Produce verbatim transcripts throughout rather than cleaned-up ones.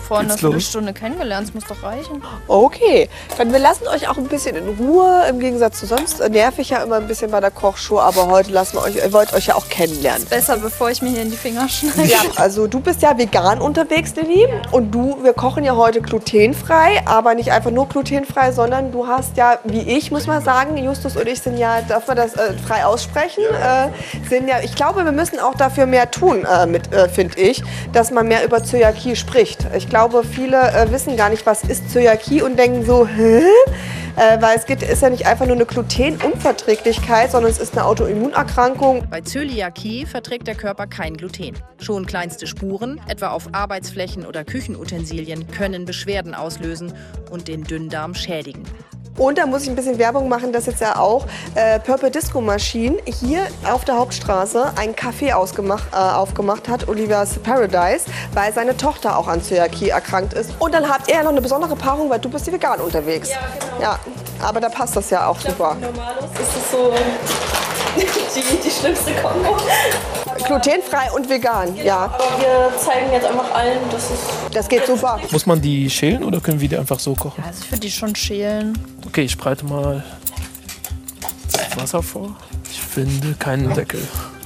vor einer Geht's los? Viertelstunde kennengelernt. Das muss doch reichen. Okay, dann wir lassen euch auch ein bisschen in Ruhe. Im Gegensatz zu sonst äh, nerv ich ja immer ein bisschen bei der Kochshow, aber heute lassen wir euch, ihr wollt euch ja auch kennenlernen. Besser, bevor ich mir hier in die Finger schneide. Ja, also du bist ja vegan unterwegs, Lilly. Und du, wir kochen ja heute glutenfrei, aber nicht einfach nur glutenfrei, sondern du hast ja, wie ich, muss man sagen, Justus und ich sind ja, darf man das äh, frei aussprechen, äh, sind ja, ich glaube, wir müssen auch dafür mehr tun, äh, mit, äh, finde ich, dass man mehr über Zöliakie spricht. Ich glaube, viele äh, wissen gar nicht, was ist Zöliakie und denken so, hä? Äh, weil es geht, ist ja nicht einfach nur eine Glutenunverträglichkeit, sondern es ist eine Autoimmunerkrankung. Bei Zöliakie verträgt der Körper kein Gluten. Schon kleinste Spuren, etwa auf Arbeitsflächen oder Küchenutensilien, können Beschwerden auslösen und den Dünndarm schädigen. Und da muss ich ein bisschen Werbung machen, dass jetzt ja auch äh, Purple Disco Machine hier auf der Hauptstraße ein Café ausgemacht, äh, aufgemacht hat, Olivia's Paradise, weil seine Tochter auch an Zöliakie erkrankt ist. Und dann habt ihr ja noch eine besondere Paarung, weil du bist ja vegan unterwegs. Ja, genau. Ja, aber da passt das ja auch super. Normalos ist es so die, die schlimmste Kombo. Glutenfrei und vegan, ja. Aber wir zeigen jetzt einfach allen, dass es... Das geht super. Muss man die schälen oder können wir die einfach so kochen? Also ich würde die schon schälen. Okay, ich breite mal Wasser vor. Ich finde keinen Deckel.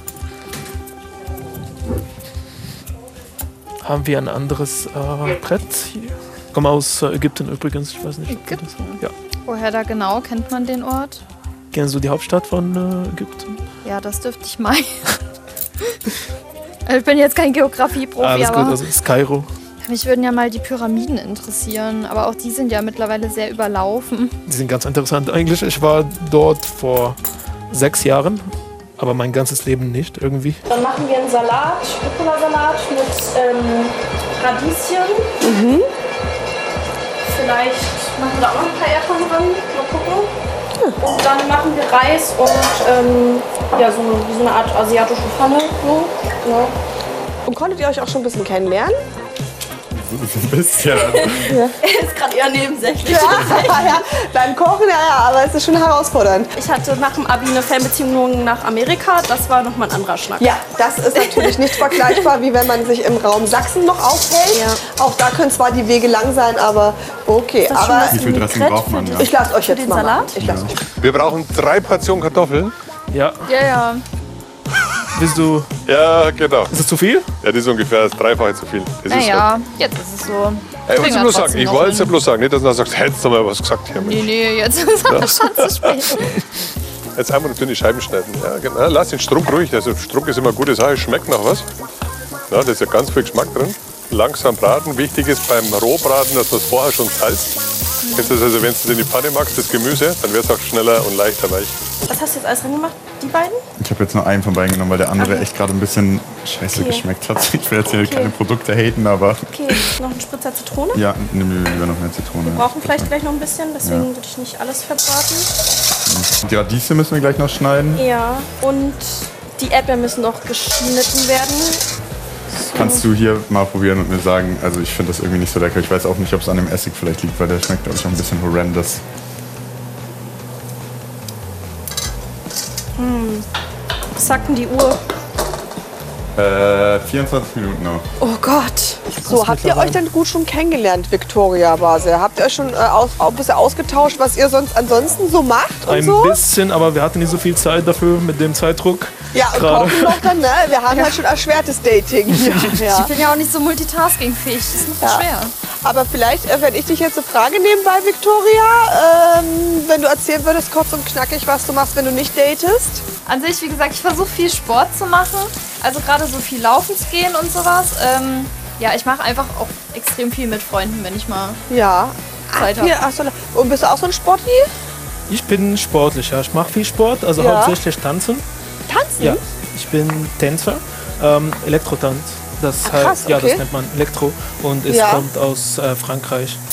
Haben wir ein anderes äh, Brett hier? Ich komme aus äh, Ägypten übrigens, ich weiß nicht. ob du das- Ja. Woher da genau? Kennt man den Ort? Kennst du die Hauptstadt von äh, Ägypten? Ja, das dürfte ich meinen. Ich bin jetzt kein Geografie-Profi, Alles gut, aber also ist Kairo. mich würden ja mal die Pyramiden interessieren. Aber auch die sind ja mittlerweile sehr überlaufen. Die sind ganz interessant eigentlich. Ich war dort vor sechs Jahren, aber mein ganzes Leben nicht irgendwie. Dann machen wir einen Salat, Rucola-Salat mit ähm, Radieschen. Mhm. Vielleicht machen wir da auch noch ein paar Erdbeeren dran. Mal gucken. Und dann machen wir Reis und ähm, ja, so, wie so eine Art asiatische Pfanne. So. Genau. Und konntet ihr euch auch schon ein bisschen kennenlernen? Ein bisschen. Er ist gerade eher nebensächlich. Ja, ja, beim Kochen, ja, ja, aber es ist schon herausfordernd. Ich hatte nach dem Abi eine Fernbeziehung nach Amerika. Das war nochmal ein anderer Schnack. Ja, das ist natürlich nicht vergleichbar, wie wenn man sich im Raum Sachsen noch aufhält. Ja. Auch da können zwar die Wege lang sein, aber okay. das schon Aber was Wie viel Dressing braucht man? Ja. ich lasse euch Für jetzt den mal Salat? machen. Ich lasse euch. Wir brauchen drei Portionen Kartoffeln. Ja, Ja, ja. willst du. Ja, genau. Ist es zu viel? Ja, das ist ungefähr das Dreifache zu viel. Das ist Naja, jetzt ist es so. Hey, ich Kriegen wir bloß trotzdem sagen, ich noch wollte es ja hin. bloß sagen, nicht, dass du sagst, hättest du mal was gesagt hier. Nee, nee, jetzt ist es schon zu spät. Jetzt einmal dünne Scheiben schneiden. Ja, genau. Lass den Strunk ruhig. Also Strunk ist immer eine gute Sache, schmeckt nach was. Ja, da ist ja ganz viel Geschmack drin. Langsam braten. Wichtig ist beim Rohbraten, dass man es vorher schon salzt. Kennst du das also, wenn du es in die Pfanne magst, das Gemüse, dann wird es auch schneller und leichter weich. Was hast du jetzt alles reingemacht? Die beiden? Ich habe jetzt nur einen von beiden genommen, weil der andere echt gerade ein bisschen scheiße Okay. geschmeckt hat. Ich will jetzt hier Okay. keine Produkte haten, aber Okay, noch ein Spritzer Zitrone. ja, nimm mir lieber noch mehr Zitrone. Wir brauchen vielleicht gleich noch ein bisschen, deswegen würde ich nicht alles verbraten. Die Radieschen müssen wir gleich noch schneiden. Ja, und die Erdbeeren müssen noch geschnitten werden. Kannst du hier mal probieren und mir sagen, also ich finde das irgendwie nicht so lecker. Ich weiß auch nicht, ob es an dem Essig vielleicht liegt, weil der schmeckt, glaube ich, auch ein bisschen horrendous. Was sagt denn die Uhr? Äh, vierundzwanzig Minuten noch. Oh Gott. So, habt ihr euch dann gut schon kennengelernt, Victoria Base? Habt ihr euch schon äh, aus, ein bisschen ausgetauscht, was ihr sonst ansonsten so macht und Ein so? bisschen, aber wir hatten nicht so viel Zeit dafür mit dem Zeitdruck. Ja, und gerade. kochen noch dann, ne? Wir haben halt schon erschwertes Dating hier. Ja. Ich bin ja auch nicht so multitaskingfähig. Das ist noch Ja. schwer. Aber vielleicht, äh, wenn ich dich jetzt eine Frage nebenbei, Victoria, ähm, wenn du erzählen würdest, kurz und knackig, was du machst, wenn du nicht datest. An sich, wie gesagt, ich versuche viel Sport zu machen. Also gerade so viel laufen zu gehen und sowas. Ähm, ja, ich mache einfach auch extrem viel mit Freunden, wenn ich mal Ja. Zeit Ach, hier, habe. ach so, und bist du auch so ein Sportli? Ich bin sportlich, ja. Ich mache viel Sport, also Ja. hauptsächlich tanzen. Tanzen? Ja, ich bin Tänzer, ähm, Elektrotanz. Das Ah, krass, heißt, ja, okay. das nennt man Elektro und es Ja. kommt aus äh, Frankreich.